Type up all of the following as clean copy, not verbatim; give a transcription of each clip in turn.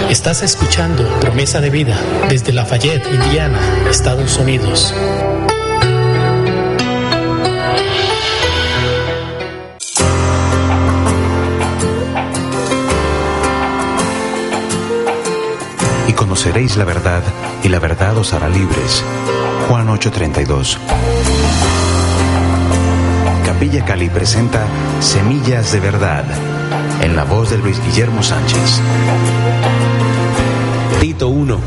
Estás escuchando Promesa de Vida desde Lafayette, Indiana, Estados Unidos. Y conoceréis la verdad, y la verdad os hará libres. Juan 8:32. Capilla Cali presenta Semillas de Verdad, en la voz de Luis Guillermo Sánchez. Tito 1.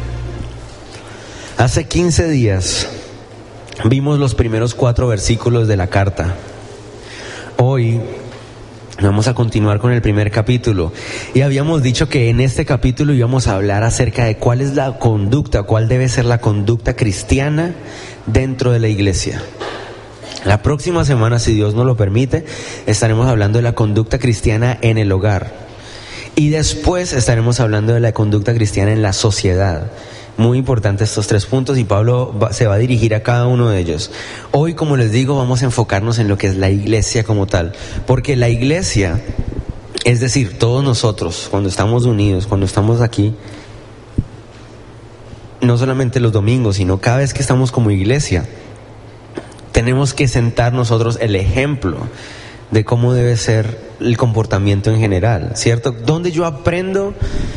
Hace 15 días vimos los primeros 4 versículos de la carta. Hoy vamos a continuar con el primer capítulo. Y habíamos dicho que en este capítulo íbamos a hablar acerca de cuál es la conducta, cuál debe ser la conducta cristiana dentro de la iglesia. La próxima semana, si Dios nos lo permite, estaremos hablando de la conducta cristiana en el hogar. Y después estaremos hablando de la conducta cristiana en la sociedad. Muy importantes estos 3 puntos y Pablo se va a dirigir a cada uno de ellos. Hoy, como les digo, vamos a enfocarnos en lo que es la iglesia como tal. Porque la iglesia, es decir, todos nosotros, cuando estamos unidos, cuando estamos aquí, no solamente los domingos, sino cada vez que estamos como iglesia, tenemos que sentar nosotros el ejemplo de cómo debe ser el comportamiento en general, ¿cierto? Donde yo aprendo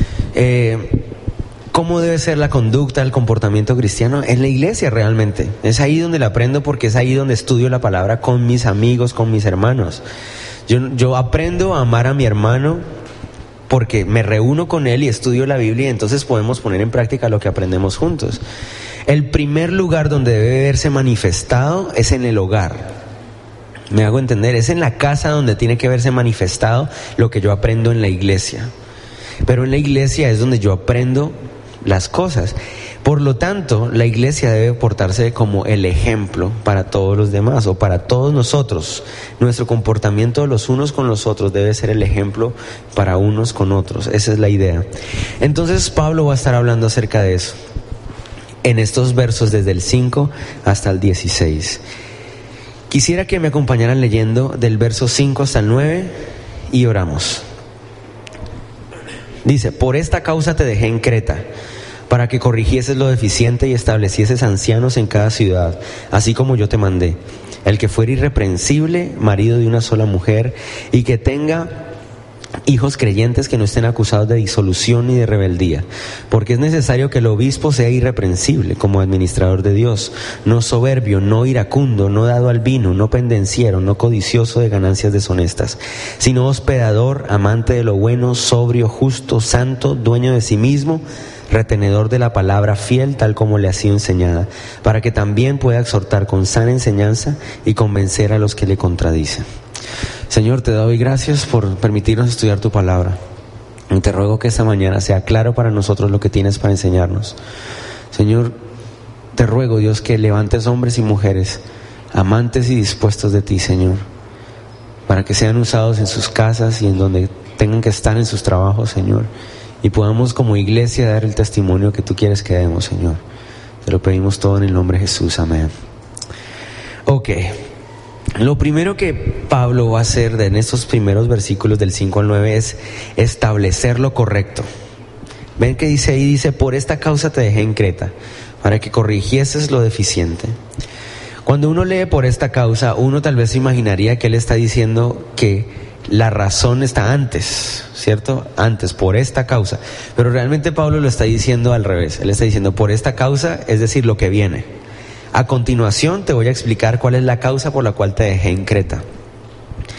cómo debe ser la conducta, el comportamiento cristiano, en la iglesia realmente. Es ahí donde la aprendo, porque es ahí donde estudio la palabra con mis amigos, con mis hermanos. Yo aprendo a amar a mi hermano porque me reúno con él y estudio la Biblia, y entonces podemos poner en práctica lo que aprendemos juntos. El primer lugar donde debe verse manifestado es en el hogar. Me hago entender, es en la casa donde tiene que verse manifestado lo que yo aprendo en la iglesia. Pero en la iglesia es donde yo aprendo las cosas. Por lo tanto, la iglesia debe portarse como el ejemplo para todos los demás, o para todos nosotros. Nuestro comportamiento los unos con los otros debe ser el ejemplo para unos con otros. Esa es la idea. Entonces Pablo va a estar hablando acerca de eso en estos versos desde el 5 hasta el 16. Quisiera que me acompañaran leyendo del verso 5 hasta el 9 y oramos. Dice: por esta causa te dejé en Creta, para que corrigieses lo deficiente y establecieses ancianos en cada ciudad, así como yo te mandé. El que fuera irreprensible, marido de una sola mujer, y que tenga hijos creyentes que no estén acusados de disolución ni de rebeldía, porque es necesario que el obispo sea irreprensible como administrador de Dios, no soberbio, no iracundo, no dado al vino, no pendenciero, no codicioso de ganancias deshonestas, sino hospedador, amante de lo bueno, sobrio, justo, santo, dueño de sí mismo, retenedor de la palabra, fiel tal como le ha sido enseñada, para que también pueda exhortar con sana enseñanza y convencer a los que le contradicen. Señor, te doy gracias por permitirnos estudiar tu palabra. Y te ruego que esta mañana sea claro para nosotros lo que tienes para enseñarnos. Señor, te ruego, Dios, que levantes hombres y mujeres amantes y dispuestos de ti, Señor, para que sean usados en sus casas y en donde tengan que estar en sus trabajos, Señor, y podamos como iglesia dar el testimonio que tú quieres que demos, Señor. Te lo pedimos todo en el nombre de Jesús, amén. Ok. Lo primero que Pablo va a hacer en estos primeros versículos del 5 al 9 es establecer lo correcto. Ven que dice ahí, dice: por esta causa te dejé en Creta, para que corrigieses lo deficiente. Cuando uno lee por esta causa, uno tal vez se imaginaría que él está diciendo que la razón está antes, ¿cierto? Antes, por esta causa. Pero realmente Pablo lo está diciendo al revés. Él está diciendo por esta causa, es decir, lo que viene. A continuación te voy a explicar cuál es la causa por la cual te dejé en Creta.